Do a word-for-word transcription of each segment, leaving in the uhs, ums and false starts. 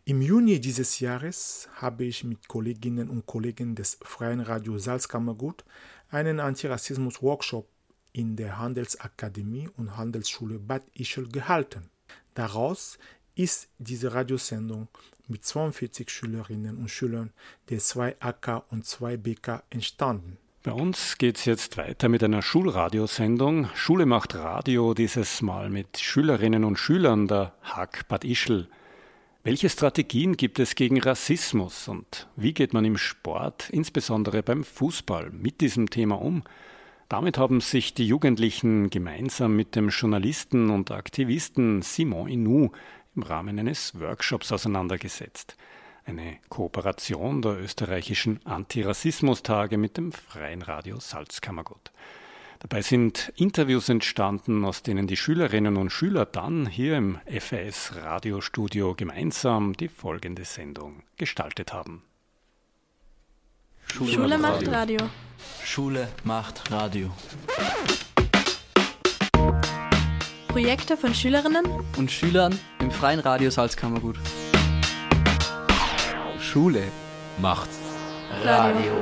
Im Juni dieses Jahres habe ich mit Kolleginnen und Kollegen des Freien Radio Salzkammergut einen Antirassismus-Workshop in der Handelsakademie und Handelsschule Bad Ischl gehalten. Daraus ist diese Radiosendung mit zweiundvierzig Schülerinnen und Schülern der zwei A K und zwei B K entstanden. Bei uns geht es jetzt weiter mit einer Schulradiosendung. Schule macht Radio, dieses Mal mit Schülerinnen und Schülern der H A K Bad Ischl. Welche Strategien gibt es gegen Rassismus und wie geht man im Sport, insbesondere beim Fußball, mit diesem Thema um? Damit haben sich die Jugendlichen gemeinsam mit dem Journalisten und Aktivisten Simon Inou im Rahmen eines Workshops auseinandergesetzt. Eine Kooperation der österreichischen Antirassismus-Tage mit dem Freien Radio Salzkammergut. Dabei sind Interviews entstanden, aus denen die Schülerinnen und Schüler dann hier im F A S-Radiostudio gemeinsam die folgende Sendung gestaltet haben. Schule, Schule macht Radio. Radio. Schule macht Radio. Projekte von Schülerinnen und Schülern im Freien Radio Salzkammergut. Schule macht Radio. Radio.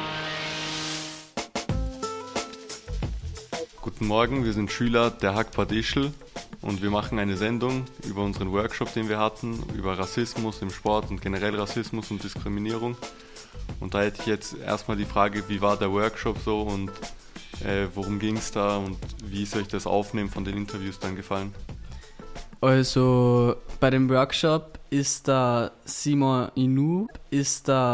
Guten Morgen, wir sind Schüler der H A K Bad Ischl und wir machen eine Sendung über unseren Workshop, den wir hatten, über Rassismus im Sport und generell Rassismus und Diskriminierung. Und da hätte ich jetzt erstmal die Frage, wie war der Workshop so und äh, worum ging es da und wie ist euch das Aufnehmen von den Interviews dann gefallen? Also bei dem Workshop ist da Simon Inou, ist da